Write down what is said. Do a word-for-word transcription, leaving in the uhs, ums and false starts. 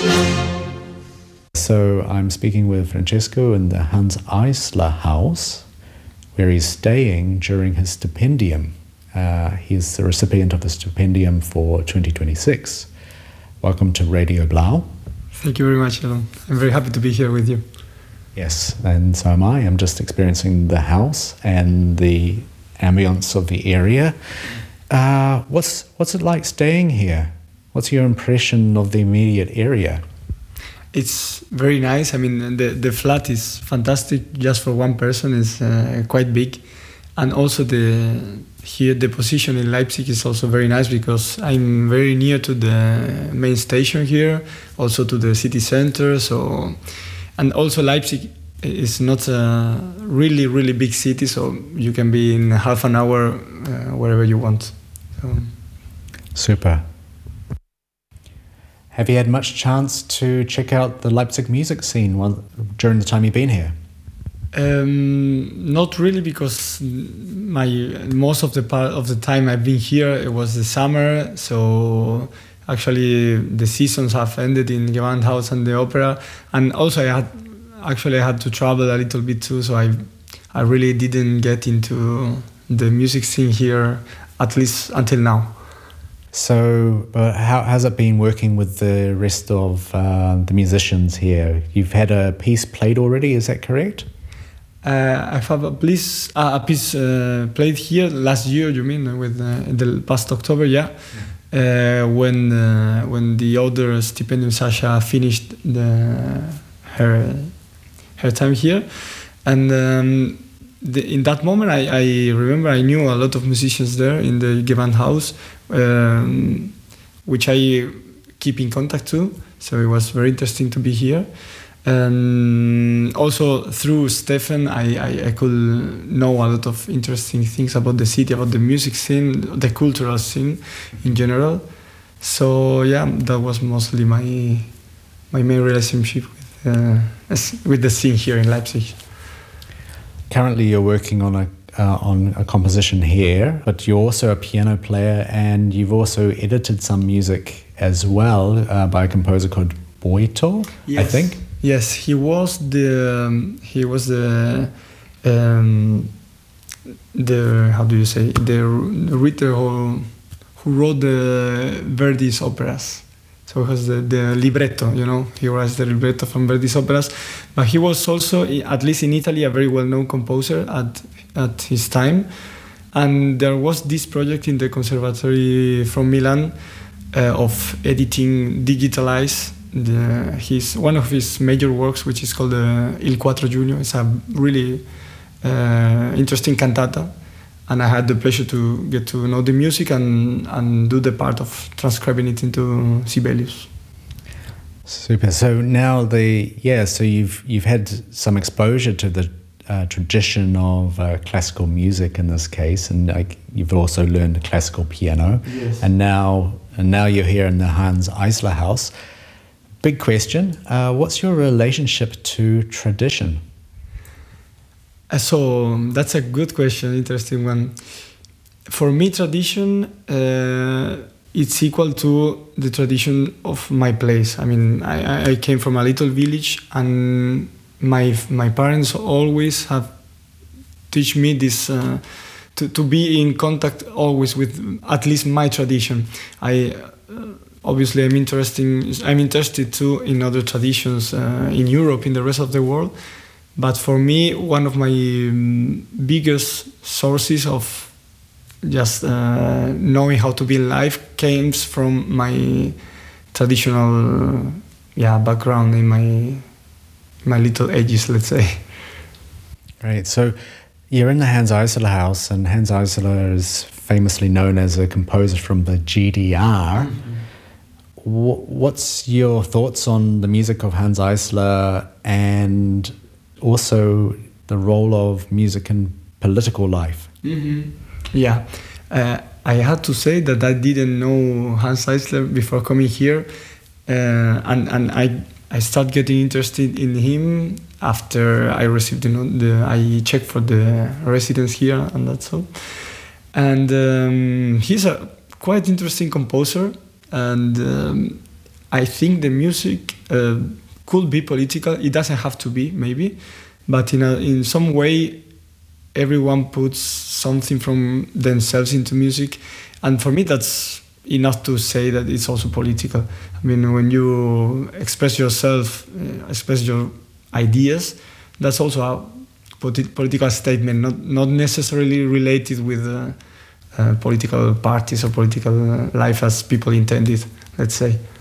So I'm speaking with Francesco in the Hans Eisler house, where he's staying during his stipendium. Uh, he's the recipient of the stipendium for twenty twenty-six. Welcome to Radio Blau. Thank you very much, Elon. I'm very happy to be here with you. Yes, and so am I. I'm just experiencing the house and the ambience of the area. Uh, what's what's it like staying here? What's your impression of the immediate area? It's very nice. I mean, the, the flat is fantastic just for one person. It's uh, quite big. And also the here the position in Leipzig is also very nice because I'm very near to the main station here, also to the city center. So, and also Leipzig is not a really, really big city, so you can be in half an hour uh, wherever you want. So. Super. Have you had much chance to check out the Leipzig music scene while, during the time you've been here? Um, not really, because my most of the part of the time I've been here it was the summer. So actually the seasons have ended in Gewandhaus and the opera, and also I had actually I had to travel a little bit too. So I I really didn't get into the music scene here, at least until now. So, uh, how has it been working with the rest of uh, the musicians here? You've had a piece played already, is that correct? Uh, I have a piece, uh, a piece uh, played here last year. You mean with uh, the past October? Yeah, yeah. Uh, when uh, when the other stipendium Sasha finished the, her her time here, and. Um, The, in that moment, I, I remember I knew a lot of musicians there in the Gewandhaus, um, which I keep in contact to. So it was very interesting to be here. And also through Stefan, I, I, I could know a lot of interesting things about the city, about the music scene, the cultural scene in general. So yeah, that was mostly my my main relationship with uh, with the scene here in Leipzig. Currently, you're working on a uh, on a composition here, but you're also a piano player, and you've also edited some music as well uh, by a composer called Boito, yes. I think. Yes, he was the um, he was the um, the how do you say the, the writer who who wrote the Verdi's operas. So he has the, the libretto, you know, he writes the libretto from Verdi's operas. But he was also, at least in Italy, a very well-known composer at at his time. And there was this project in the Conservatory from Milan uh, of editing, digitalize the, his one of his major works, which is called uh, Il Quattro Giugno. It's a really uh, interesting cantata. And I had the pleasure to get to know the music and, and do the part of transcribing it into Sibelius. Super. So now the yeah. So you've you've had some exposure to the uh, tradition of uh, classical music in this case, and like you've also learned classical piano. Yes. And now and now you're here in the Hans Eisler house. Big question. Uh, what's your relationship to tradition? So that's a good question, interesting one. For me, tradition, uh, it's equal to the tradition of my place. I mean, I, I came from a little village, and my my parents always have teach me this uh, to to be in contact always with at least my tradition. I uh, obviously I'm interested I'm interested too in other traditions uh, in Europe, in the rest of the world. But for me, one of my um, biggest sources of just uh, knowing how to be alive came from my traditional, uh, yeah, background in my my little ages, let's say. Great. So you're in the Hans Eisler house, and Hans Eisler is famously known as a composer from the G D R. Mm-hmm. What's your thoughts on the music of Hans Eisler and also the role of music in political life? Mm-hmm. Yeah, uh, I had to say that I didn't know Hans Eisler before coming here, uh, and and I I started getting interested in him after I received, you know, the I checked for the residence here, and that's all. And um, he's a quite interesting composer, and um, I think the music uh, could be political. It doesn't have to be, maybe, but in a, in some way, everyone puts something from themselves into music, and for me, that's enough to say that it's also political. I mean, when you express yourself, uh, express your ideas, that's also a politi- political statement, not not necessarily related with uh, uh, political parties or political uh, life as people intended, let's say.